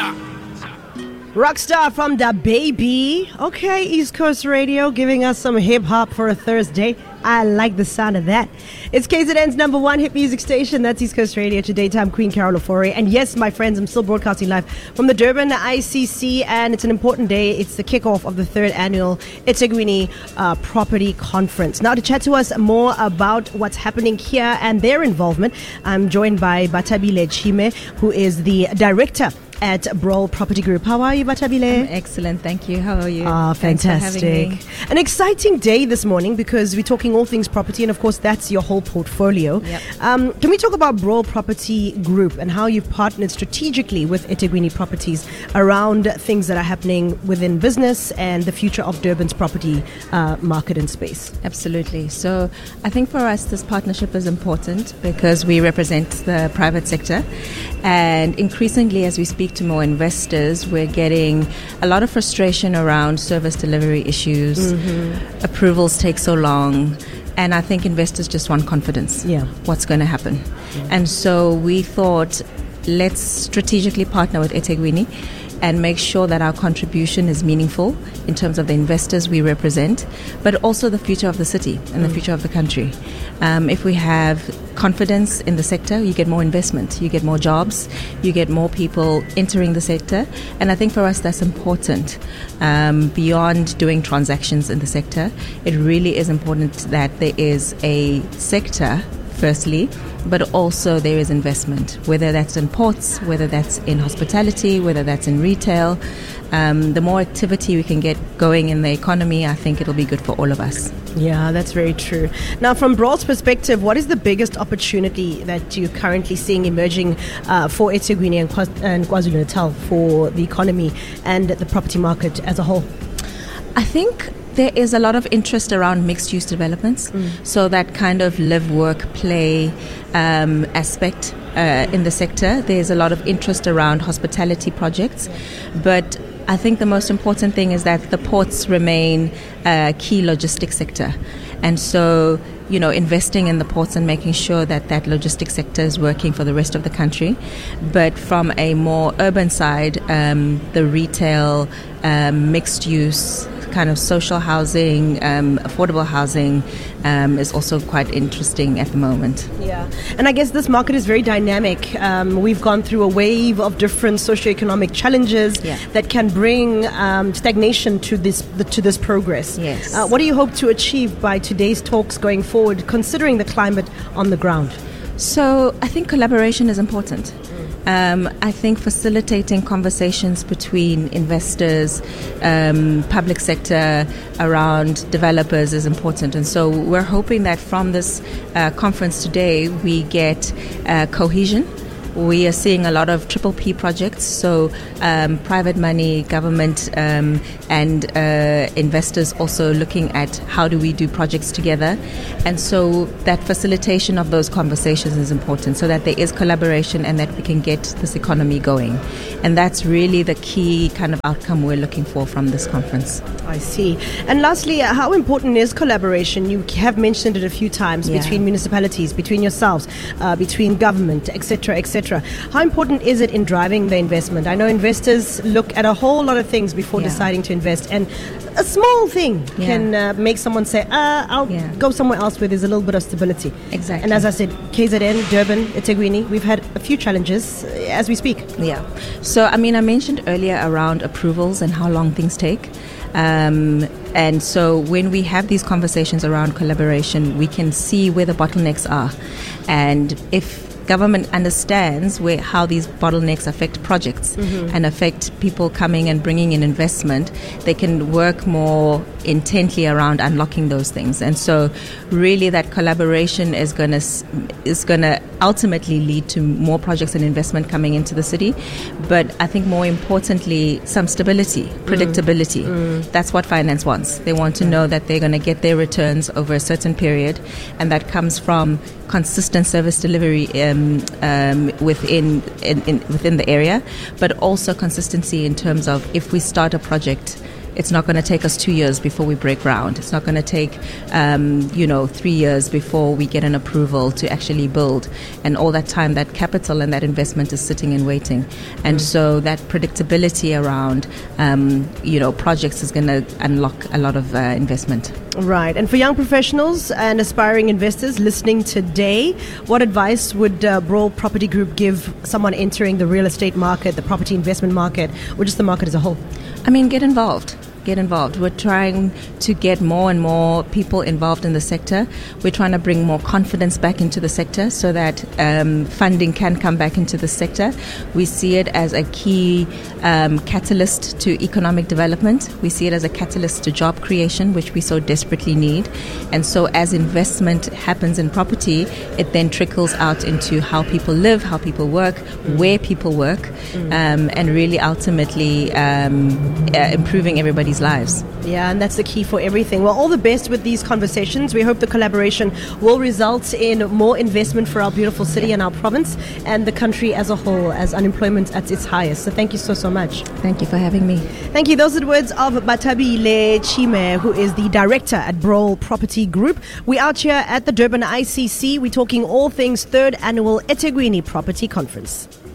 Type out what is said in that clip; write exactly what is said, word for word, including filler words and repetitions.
Rockstar from Da Baby. Okay, East Coast Radio giving us some hip hop for a Thursday. I like the sound of that. It's K Z N's number one hit music station. That's East Coast Radio. Today, I'm Queen Carol Ofori. And yes, my friends, I'm still broadcasting live from the Durban I C C. And it's an important day. It's the kickoff of the third annual eThekwini uh, Property Conference. Now, to chat to us more about what's happening here and their involvement, I'm joined by Batabile Chime, who is the director at Brawl Property Group. How are you, Batabile? I'm excellent, thank you. How are you? Ah, fantastic. An exciting day this morning because we're talking all things property, and of course that's your whole portfolio. Yep. Um, can we talk about Brawl Property Group and how you've partnered strategically with eThekwini Properties around things that are happening within business and the future of Durban's property uh, market and space? Absolutely. So I think for us this partnership is important because we represent the private sector, and increasingly as we speak to more investors, we're getting a lot of frustration around service delivery issues. Mm-hmm. Approvals take so long, and I think investors just want confidence. Yeah. What's going to happen? Mm-hmm. And so we thought, let's strategically partner with eThekwini and make sure that our contribution is meaningful in terms of the investors we represent, but also the future of the city and mm. the future of the country. Um, if we have confidence in the sector, you get more investment, you get more jobs, you get more people entering the sector. And I think for us that's important. Um, beyond doing transactions in the sector, it really is important that there is a sector firstly, but also there is investment, whether that's in ports, whether that's in hospitality, whether that's in retail. Um, the more activity we can get going in the economy, I think it'll be good for all of us. Yeah, that's very true. Now, from Brawl's perspective, what is the biggest opportunity that you're currently seeing emerging uh, for eThekwini and, Kwa- and KwaZulu-Natal for the economy and the property market as a whole? I think there is a lot of interest around mixed-use developments, mm. so that kind of live, work, play um, aspect uh, in the sector. There's a lot of interest around hospitality projects, but I think the most important thing is that the ports remain a key logistics sector. And so, you know, investing in the ports and making sure that that logistics sector is working for the rest of the country. But from a more urban side, um, the retail, um, mixed use, kind of social housing, um, affordable housing um, is also quite interesting at the moment. Yeah, and I guess this market is very dynamic. Um, we've gone through a wave of different socioeconomic challenges yeah. that can bring um, stagnation to this the, to this progress. Yes. Uh, what do you hope to achieve by today's talks going forward, considering the climate on the ground? So I think collaboration is important. Um, I think facilitating conversations between investors, um, public sector, around developers is important. And so we're hoping that from this uh, conference today, we get uh, cohesion. We are seeing a lot of triple P projects, so um, private money, government, um, and uh, investors also looking at how do we do projects together. And so that facilitation of those conversations is important so that there is collaboration and that we can get this economy going. And that's really the key kind of outcome we're looking for from this conference. I see. And lastly, how important is collaboration? You have mentioned it a few times yeah. between municipalities, between yourselves, uh, between government, et cetera, et cetera. How important is it in driving the investment? I know investors look at a whole lot of things before yeah. deciding to invest, and a small thing yeah. can uh, make someone say, uh, I'll yeah. go somewhere else where there's a little bit of stability. Exactly. And as I said, K Z N, Durban, eThekwini, we've had a few challenges as we speak. Yeah. So, I mean, I mentioned earlier around approvals and how long things take. Um, and so when we have these conversations around collaboration, we can see where the bottlenecks are. And if government understands where how these bottlenecks affect projects mm-hmm. and affect people coming and bringing in investment, they can work more intently around unlocking those things. And so really that collaboration is going to is going to ultimately lead to more projects and investment coming into the city. But I think more importantly, some stability, predictability. Mm. Mm. That's what finance wants. They want to know that they're going to get their returns over a certain period, and that comes from consistent service delivery um, um, within in, in, within the area, but also consistency in terms of if we start a project, it's not going to take us two years before we break ground. It's not going to take, um, you know, three years before we get an approval to actually build. And all that time, that capital and that investment is sitting and waiting. And mm. so that predictability around, um, you know, projects is going to unlock a lot of uh, investment. Right. And for young professionals and aspiring investors listening today, what advice would uh, Brawl Property Group give someone entering the real estate market, the property investment market, or just the market as a whole? I mean, get involved. Get involved. We're trying to get more and more people involved in the sector. We're trying to bring more confidence back into the sector so that um, funding can come back into the sector. We see it as a key um, catalyst to economic development. We see it as a catalyst to job creation, which we so desperately need. And so as investment happens in property, it then trickles out into how people live, how people work, where people work, mm. um, and really ultimately um, uh, improving everybody's lives. Yeah, and that's the key for everything. Well, all the best with these conversations. We hope the collaboration will result in more investment for our beautiful city yeah. and our province and the country as a whole, as unemployment at its highest. So thank you so, so much. Thank you for having me. Thank you. Those are the words of Bathabile Chime, who is the director at Brawl Property Group. We're out here at the Durban I C C. We're talking all things third annual eThekwini Property Conference.